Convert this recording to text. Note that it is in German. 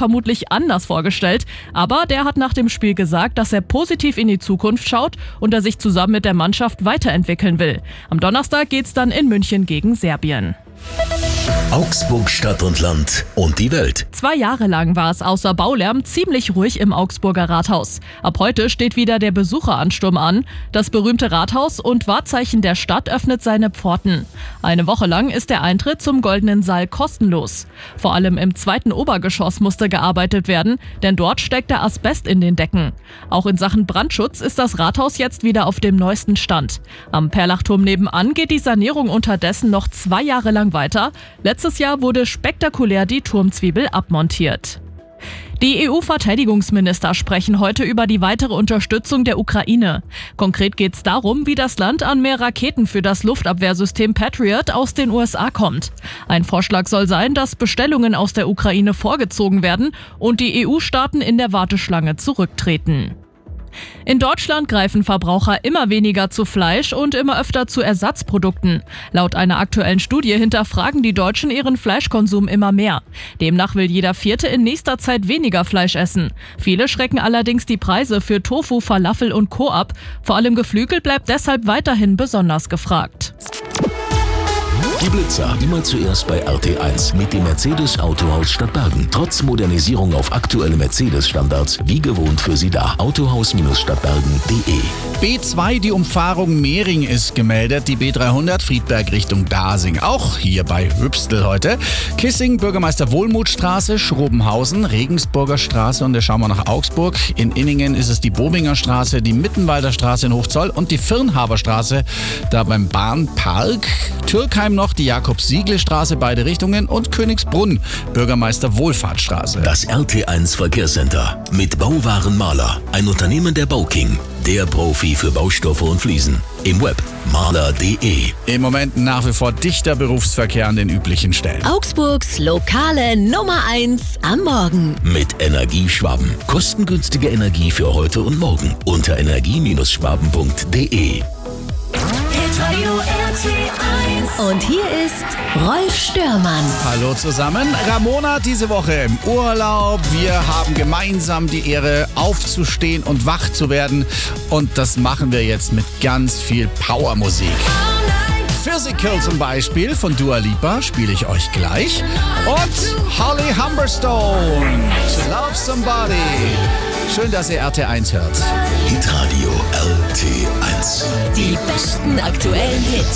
vermutlich anders vorgestellt. Aber der hat nach dem Spiel gesagt, dass er positiv in die Zukunft schaut und er sich zusammen mit der Mannschaft weiterentwickeln will. Am Donnerstag geht's dann in München gegen Serbien. Augsburg Stadt und Land und die Welt. 2 Jahre lang war es außer Baulärm ziemlich ruhig im Augsburger Rathaus. Ab heute steht wieder der Besucheransturm an. Das berühmte Rathaus und Wahrzeichen der Stadt öffnet seine Pforten. Eine Woche lang ist der Eintritt zum Goldenen Saal kostenlos. Vor allem im 2. Obergeschoss musste gearbeitet werden, denn dort steckt der Asbest in den Decken. Auch in Sachen Brandschutz ist das Rathaus jetzt wieder auf dem neuesten Stand. Am Perlachturm nebenan geht die Sanierung unterdessen noch 2 Jahre lang weiter. Letztes Jahr wurde spektakulär die Turmzwiebel abmontiert. Die EU-Verteidigungsminister sprechen heute über die weitere Unterstützung der Ukraine. Konkret geht es darum, wie das Land an mehr Raketen für das Luftabwehrsystem Patriot aus den USA kommt. Ein Vorschlag soll sein, dass Bestellungen aus der Ukraine vorgezogen werden und die EU-Staaten in der Warteschlange zurücktreten. In Deutschland greifen Verbraucher immer weniger zu Fleisch und immer öfter zu Ersatzprodukten. Laut einer aktuellen Studie hinterfragen die Deutschen ihren Fleischkonsum immer mehr. Demnach will jeder Vierte in nächster Zeit weniger Fleisch essen. Viele schrecken allerdings die Preise für Tofu, Falafel und Co. ab. Vor allem Geflügel bleibt deshalb weiterhin besonders gefragt. Die Blitzer immer zuerst bei RT1 mit dem Mercedes Autohaus Stadtbergen. Trotz Modernisierung auf aktuelle Mercedes-Standards, wie gewohnt für Sie da. Autohaus-Stadtbergen.de. B2, die Umfahrung Mehring ist gemeldet, die B300 Friedberg Richtung Dasing. Auch hier bei Hübstel heute. Kissing, Bürgermeister Wohlmuthstraße, Schrobenhausen, Regensburger Straße und da schauen wir nach Augsburg. In Inningen ist es die Bobinger Straße, die Mittenwalder Straße in Hochzoll und die Firnhaber Straße, da beim Bahnpark. Türkheim noch die Jakob-Siegle-Straße, beide Richtungen und Königsbrunn, Bürgermeister Wohlfahrtsstraße. Das RT1 Verkehrscenter mit Bauwarenmaler, ein Unternehmen der Bauking, der Profi für Baustoffe und Fliesen. Im Web maler.de. Im Moment nach wie vor dichter Berufsverkehr an den üblichen Stellen. Augsburgs lokale Nummer 1 am Morgen. Mit Energieschwaben. Kostengünstige Energie für heute und morgen unter energie-schwaben.de. Und hier ist Rolf Störmann. Hallo zusammen. Ramona diese Woche im Urlaub. Wir haben gemeinsam die Ehre, aufzustehen und wach zu werden. Und das machen wir jetzt mit ganz viel Powermusik. Physical zum Beispiel von Dua Lipa spiele ich euch gleich. Und Holly Humberstone, To Love Somebody. Schön, dass ihr RT1 hört. Hitradio RT1. Die besten aktuellen Hits.